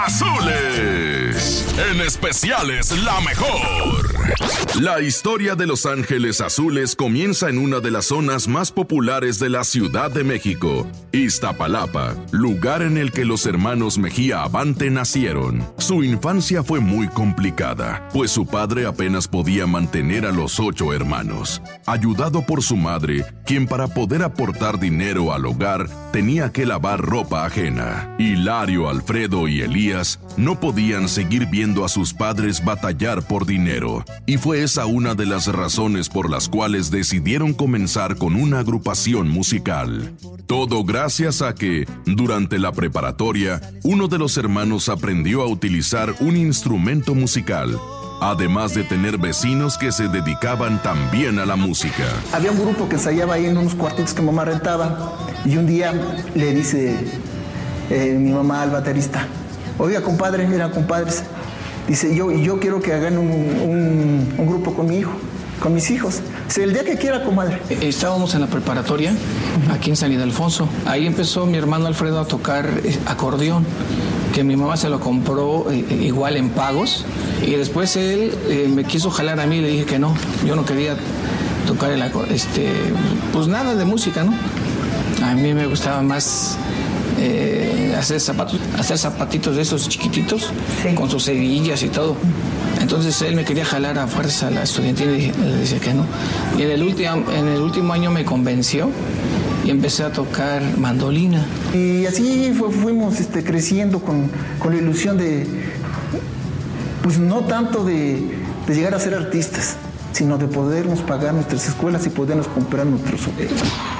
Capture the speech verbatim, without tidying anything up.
Azules, en especiales la mejor. La historia de Los Ángeles Azules comienza en una de las zonas más populares de la Ciudad de México, Iztapalapa, lugar en el que los hermanos Mejía Abante nacieron. Su infancia fue muy complicada, pues su padre apenas podía mantener a los ocho hermanos, ayudado por su madre, quien para poder aportar dinero al hogar tenía que lavar ropa ajena. Hilario, Alfredo y Elías no podían seguir viendo a sus padres batallar por dinero, y fue esa una de las razones por las cuales decidieron comenzar con una agrupación musical. Todo gracias a que, durante la preparatoria, uno de los hermanos aprendió a utilizar un instrumento musical, además de tener vecinos que se dedicaban también a la música. Había un grupo que ensayaba ahí en unos cuartitos que mamá rentaba, y un día le dice eh, mi mamá al baterista: oiga, compadre, eran compadres, dice, yo, yo quiero que hagan un, un, un grupo con mi hijo, con mis hijos. Dice, el día que quiera, comadre. Estábamos en la preparatoria, aquí en San Ildefonso. Ahí empezó mi hermano Alfredo a tocar acordeón, que mi mamá se lo compró eh, igual en pagos, y después él eh, me quiso jalar a mí y le dije que no, yo no quería tocar el acordeón, este, pues nada de música, ¿no? A mí me gustaba más eh, hacer zapatos, hacer zapatitos de esos chiquititos, sí, con sus cerillas y todo. Entonces él me quería jalar a fuerza a la estudiantina y dije, le decía que no. Y en el último, en el último año me convenció y empecé a tocar mandolina. Y así fu- fuimos este, creciendo con, con la ilusión de, pues no tanto de, de llegar a ser artistas, sino de podernos pagar nuestras escuelas y podernos comprar nuestros objetos.